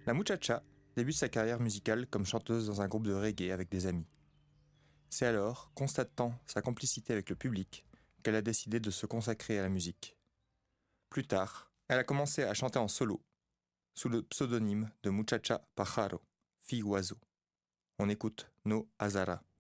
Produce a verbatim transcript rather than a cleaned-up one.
La muchacha débute sa carrière musicale comme chanteuse dans un groupe de reggae avec des amis. C'est alors, constatant sa complicité avec le public, qu'elle a décidé de se consacrer à la musique. Plus tard, elle a commencé à chanter en solo, sous le pseudonyme de Muchacha Pajaro, fille oiseau. On écoute No Azara.